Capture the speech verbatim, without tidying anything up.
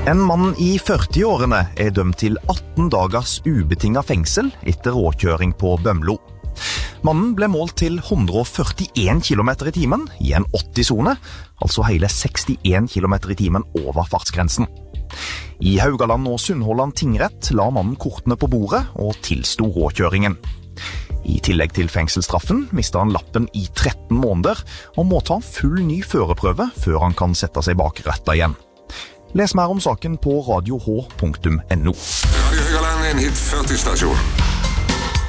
En mann i førti-årene er dømt til atten dagers ubetinget fengsel etter råkjøring på Bømlo. Mannen ble målt til one hundred forty-one kilometer i timen i en åtti-sone, altså hele sekstien kilometer i timen over fartsgrensen. I Haugaland og Sunnhordland tingrett la mannen kortene på bordet og tilsto råkjøringen. I tillegg til fengselsstraffen mistet han lappen i tretten måneder og må ta en full ny førerprøve før han kan sette seg bak rattet igjen. Les mer om saken på radio h punktum n o. Radio Haugaland er en hit førti-stasjon.